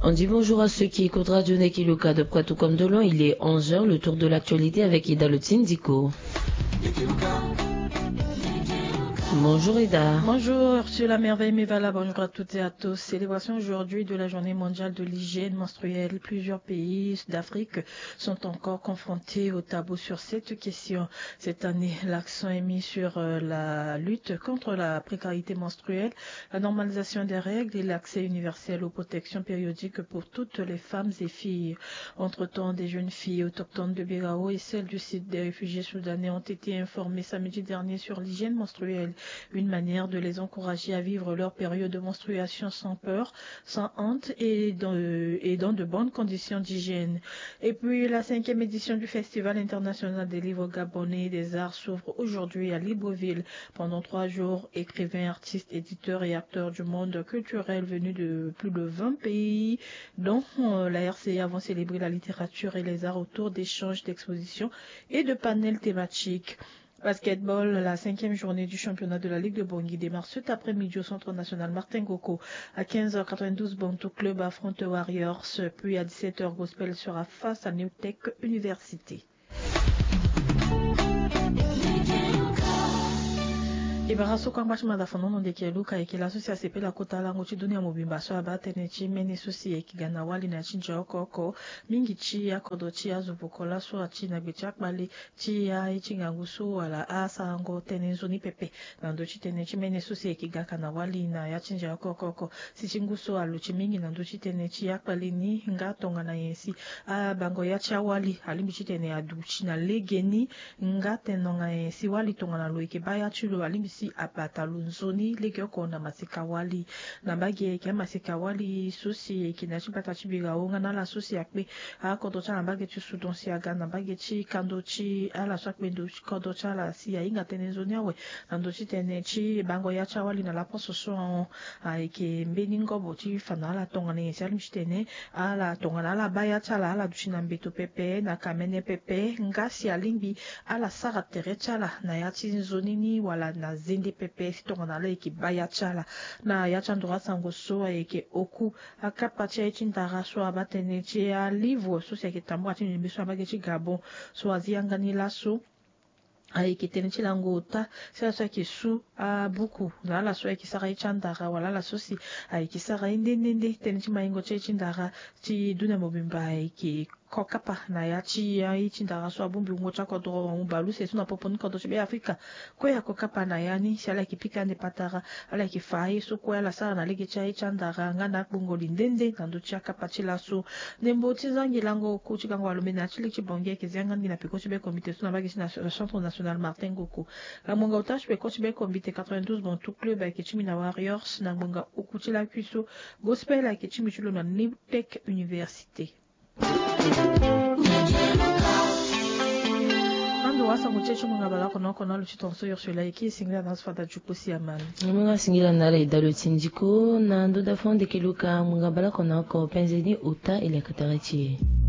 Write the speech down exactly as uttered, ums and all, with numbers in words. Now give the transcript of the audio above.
On dit bonjour à ceux qui écoutent Radio Nekiluka de Poitou comme de loin. Il est onze heures, le tour de l'actualité avec Ida Lotsindiko. Bonjour Ida. Bonjour sur la merveille Mévala, bonjour à toutes et à tous. Célébration aujourd'hui de la journée mondiale de l'hygiène menstruelle. Plusieurs pays d'Afrique sont encore confrontés au tabou sur cette question. Cette année, l'accent est mis sur la lutte contre la précarité menstruelle, la normalisation des règles et l'accès universel aux protections périodiques pour toutes les femmes et filles. Entre-temps, des jeunes filles autochtones de Birao et celles du site des réfugiés soudanais ont été informées samedi dernier sur l'hygiène menstruelle. Une manière de les encourager à vivre leur période de menstruation sans peur, sans honte et dans, et dans de bonnes conditions d'hygiène. Et puis la cinquième édition du Festival international des livres gabonais et des arts s'ouvre aujourd'hui à Libreville. Pendant trois jours, écrivains, artistes, éditeurs et acteurs du monde culturel venus de plus de vingt pays, dont la R C A, vont célébrer la littérature et les arts autour d'échanges, d'expositions et de panels thématiques. Basketball, la cinquième journée du championnat de la Ligue de Bangui démarre cet après-midi au Centre national Martin Goko. À quinze heures quatre-vingt-douze, Bantou Club affronte Warriors, puis à dix-sept heures, Gospel sera face à New Tech Université. Ibaraso kwamba chima da fonono de keluka ikila sosi asepe la kota la ngochi dunia mobimba so abate ne chi mene sosi ekigana wali na chinja okoko mingi chi ya kodo chi ya zubukola so achi na gbecha kpali chi ya ichinga ngusu wala asa ngo tenenzo ni pepe na ndo chi tene chi mene sosi ekigaka na wali na ya chinja okoko si chinguso aluchi mingi na ndo chi tene chi ya kpali ni nga tonga na yensi a bango ya cha wali alimbi chi tene aduchi na legeni nga tenonga yensi wali tonga na loike baya chulo alimbi si apata lunzoni legyo kona masika wali na bage ke masika wali susi kinachi pata chibiga onga na la susi akbe a kodo cha na bage chi sudon si aga na bage chi kando chi ala sakbe ndo kodo cha la si ya inga tenezoni awe ando chi tene chi bango ya cha wali na la poso so a ke mbeni ngobo chi fana la tonga ne si alim tene ala tonga na la baya cha la ala duchi na mbeto pepe na kamene pepe ngasi alimbi ala sara tere cha la na ya chi zoni ni wala na zindi pepe sitonga na le ki baya chala na ya chandura sango so eke oku akapa cha chindara so abatene chi a livre so se ke tambo ati ni biso abage chi gabon so azianga ni laso ai ki tene chilango ta sa sa ki su a buku na la so ki sara chandara wala la sosi ai ki sara inde inde tene chi maingo che chindara chi duna mobimba ai ki kokapa na ya chi ya ichinda so abumbi ngocha ko do umbalu se suna poponi ko do be Afrika ko ya kokapa na ya ni shala kipika ne patara ala ki fai so ko la sara na lege cha ichanda ngana bungo lindende nando cha kapachila so nembo tizangi lango ko chikango alumena chili chibonge ke zanga ngina piko chibe comité suna bagi na Centre national Martin Goko la monga utash be ko chibe comité quatre-vingt-douze bon tout club avec chimina Warriors na monga ukuchila kuso gospel avec chimichulo na New Tech Université. Ando wasa muchecho munga balako noko na luchitonso yor sur la eki singla nas fada jukosi amani. Munga singila ndala Ida Lotsindiko na ndo da fonde keluka munga balako noko penzeni uta ile katarati.